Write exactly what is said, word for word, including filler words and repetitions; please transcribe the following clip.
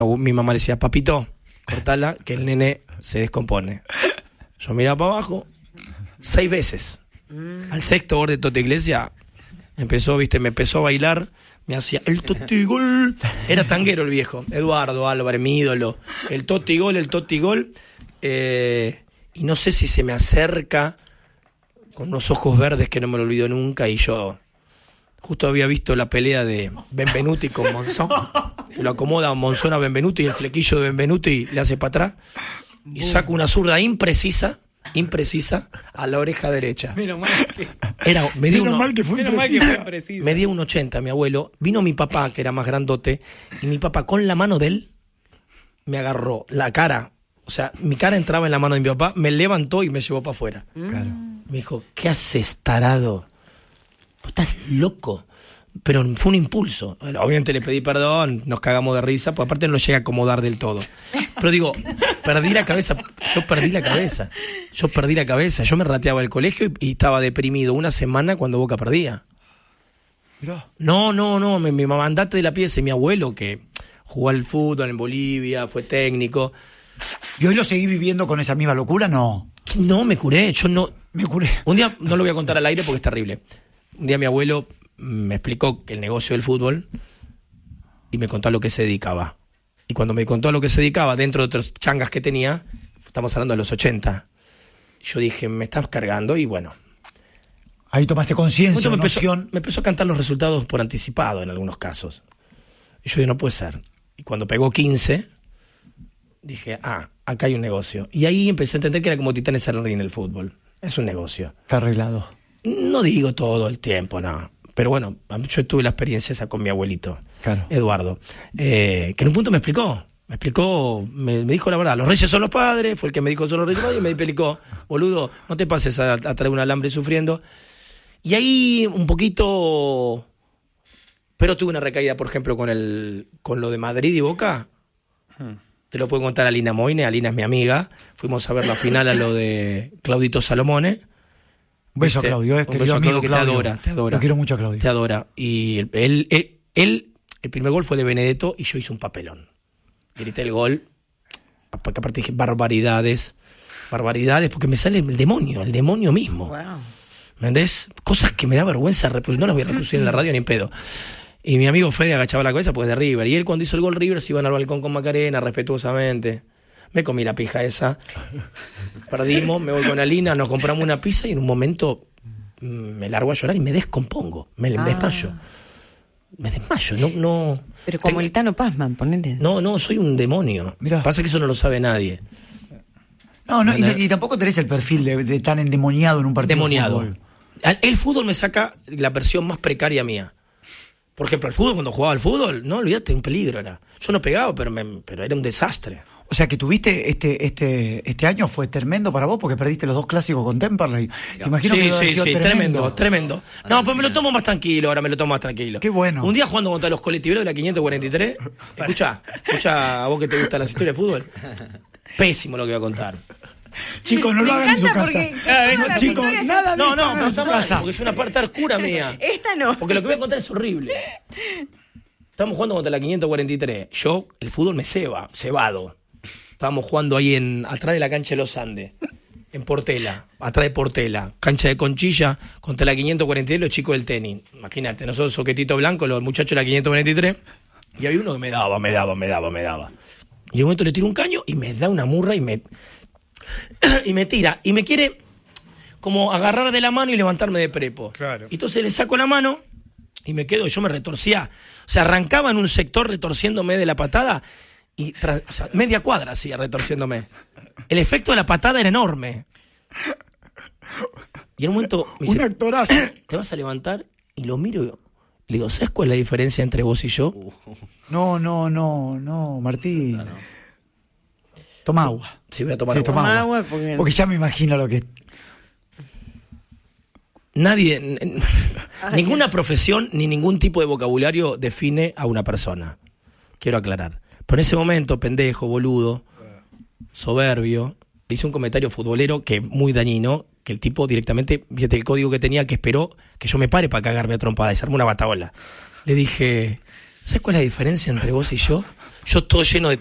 Mi mamá le decía, papito, cortala, que el nene se descompone. Yo miraba para abajo, seis veces. Mm. Al sexto gol de Tota Iglesia, empezó, viste, me empezó a bailar, me hacía el totigol. Era tanguero el viejo, Eduardo Álvarez, mi ídolo. El totigol, el totigol. Eh, y no sé si se me acerca con unos ojos verdes que no me lo olvido nunca, y yo justo había visto la pelea de Benvenuti con Monzón, que lo acomoda Monzón a Benvenuti y el flequillo de Benvenuti le hace para atrás y saca una zurda imprecisa, imprecisa a la oreja derecha. Menos mal que, Era, me dio menos uno, mal que fue menos imprecisa. mal que fue imprecisa. Me dio un ochenta, mi abuelo. Vino mi papá, que era más grandote, y mi papá con la mano de él me agarró la cara. O sea, mi cara entraba en la mano de mi papá, me levantó y me llevó para afuera. Claro. Me dijo, ¿qué haces, tarado? Estás loco. Pero fue un impulso. Obviamente le pedí perdón, nos cagamos de risa, porque aparte no lo llegué a acomodar del todo. Pero digo, perdí la cabeza, yo perdí la cabeza. Yo perdí la cabeza. Yo me rateaba del colegio y, y estaba deprimido una semana cuando Boca perdía. Mirá. No, no, no, me, me mandaste de la pieza. Y mi abuelo, que jugó al fútbol en Bolivia, fue técnico. ¿Y hoy lo seguí viviendo con esa misma locura? No. No, me curé, yo no... Me curé. Un día, no lo voy a contar al aire porque es terrible. Un día mi abuelo me explicó el negocio del fútbol y me contó a lo que se dedicaba. Y cuando me contó a lo que se dedicaba, dentro de otros changas que tenía, estamos hablando de los ochenta, yo dije, me estás cargando y bueno. Ahí tomaste conciencia, me, noción. empezó, me empezó a cantar los resultados por anticipado en algunos casos. Y yo dije, no puede ser. Y cuando pegó quince, dije, ah, acá hay un negocio. Y ahí empecé a entender que era como Titanes al ring en el fútbol. Es un negocio. Está arreglado. No digo todo el tiempo, no. Pero bueno, yo tuve la experiencia esa con mi abuelito, claro. Eduardo, eh, que en un punto me explicó, me explicó, me, me dijo la verdad, los reyes son los padres, fue el que me dijo son los reyes, y me explicó, boludo, no te pases a, a traer un alambre sufriendo. Y ahí un poquito, pero tuve una recaída, por ejemplo, con el con lo de Madrid y Boca. Hmm. Te lo puedo contar a Lina Moine, Alina es mi amiga, fuimos a ver la final a lo de Claudito Salomone. Un beso a Claudio, es un beso a Claudio que Claudio. te adora, te adora. Lo quiero mucho a Claudio. Te adora. Y él, él, él, él, el primer gol fue de Benedetto y yo hice un papelón. Grité el gol, porque aparte dije barbaridades, barbaridades, porque me sale el demonio, el demonio mismo. Wow. ¿Me entendés? Cosas que me da vergüenza reproducir, no las voy a reproducir en la radio ni en pedo. Y mi amigo Fede agachaba la cabeza porque es de River. Y él cuando hizo el gol River se iban al balcón con Macarena, respetuosamente. Me comí la pija esa. Perdimos, me voy con Alina, nos compramos una pizza y en un momento me largo a llorar y me descompongo. Me, ah. me desmayo. Me desmayo, no... no Pero como tengo... el Tano Pazman, ponele. No, no, soy un demonio. Mirá. Pasa que eso no lo sabe nadie. No, no, y, y tampoco tenés el perfil de, de tan endemoniado en un partido Demoniado. de fútbol. El fútbol me saca la versión más precaria mía. Por ejemplo, el fútbol, cuando jugaba al fútbol, no, olvídate, un peligro era. Yo no pegaba, pero, me, pero era un desastre. O sea que tuviste este este este año fue tremendo para vos porque perdiste los dos clásicos con Temperley. Te imagino sí, que sí, sido sí, tremendo. tremendo, tremendo. No, pues me lo tomo más tranquilo, ahora me lo tomo más tranquilo. Qué bueno. Un día jugando contra los colectiveros de la quinientos cuarenta y tres, escucha, escucha a vos que te gustan las historias de fútbol. Pésimo lo que voy a contar. Chicos, no me lo hagan en su casa. Eh, no, chicos, nada no, no, no, no, no, no, porque es una parte oscura mía. Esta no. Porque lo que voy a contar es horrible. Estamos jugando contra la quinientos cuarenta y tres. Yo, el fútbol me ceba, cebado. Estábamos jugando ahí en atrás de la cancha de los Andes, en Portela, atrás de Portela, cancha de Conchilla, contra la quinientos cuarenta y tres, los chicos del tenis. Imagínate, nosotros soquetito blanco, los muchachos de la quinientos cuarenta y tres, y había uno que me daba, me daba, me daba, me daba. Y en un momento le tiro un caño y me da una murra y me y me tira, y me quiere como agarrar de la mano y levantarme de prepo. Claro. Y entonces le saco la mano y me quedo, yo me retorcía, o sea, arrancaba en un sector retorciéndome de la patada, y tras, o sea, media cuadra así, retorciéndome. El efecto de la patada era enorme. Y en un momento me dice, un actorazo. ¿te vas a levantar? Y lo miro y le digo, ¿sabes cuál es la diferencia entre vos y yo? No, no, no, no, Martín. No, no. Toma agua. Sí, voy a tomar sí, agua. Toma agua, agua porque... porque ya me imagino lo que... Nadie, n- n- Ay, ninguna Dios. profesión ni ningún tipo de vocabulario define a una persona. Quiero aclarar. Pero en ese momento, pendejo, boludo, soberbio, le hice un comentario futbolero que muy dañino, que el tipo directamente, fíjate el código que tenía, que esperó que yo me pare para cagarme a trompada y se armó una bataola. Le dije, ¿Sabes cuál es la diferencia entre vos y yo? Yo todo lleno de